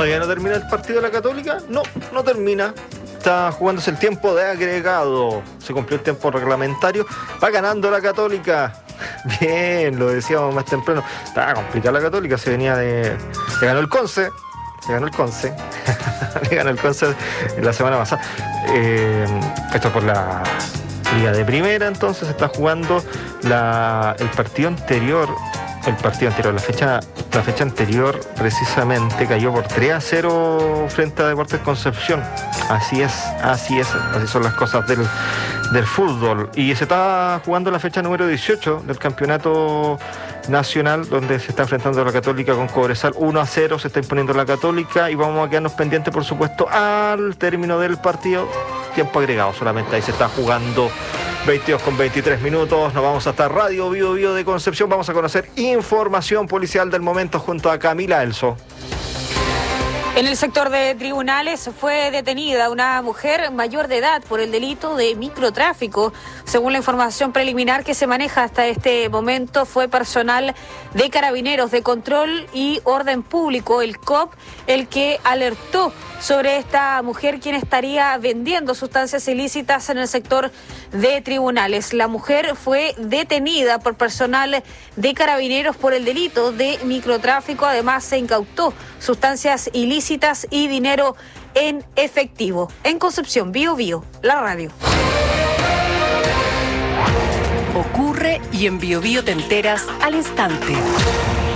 ¿Todavía no termina el partido de la Católica? No, no termina. Está jugándose el tiempo de agregado. Se cumplió el tiempo reglamentario. Va ganando la Católica. Bien, lo decíamos más temprano. Estaba complicada la Católica. Se venía de... Le ganó el Conce. Le ganó el Conce. Le ganó el Conce la semana pasada. Esto por la Liga de Primera. Entonces se está jugando el partido anterior. La fecha anterior precisamente cayó por 3-0 frente a Deportes Concepción. Así así son las cosas del fútbol. Y se está jugando la fecha número 18 del campeonato nacional, donde se está enfrentando la Católica con Cobresal. 1-0 se está imponiendo la Católica, y vamos a quedarnos pendientes, por supuesto, al término del partido. Tiempo agregado solamente, ahí se está jugando. 22:23. Nos vamos hasta Radio Bio Bio de Concepción. Vamos a conocer información policial del momento junto a Camila Elso. En el sector de tribunales fue detenida una mujer mayor de edad por el delito de microtráfico. Según la información preliminar que se maneja hasta este momento, fue personal de Carabineros de Control y Orden Público, el COP, el que alertó sobre esta mujer, quien estaría vendiendo sustancias ilícitas en el sector de tribunales. La mujer fue detenida por personal de Carabineros por el delito de microtráfico. Además, se incautó sustancias ilícitas y dinero en efectivo. En Concepción, Bio Bio, la radio. Ocurre y en Bio Bio te enteras al instante.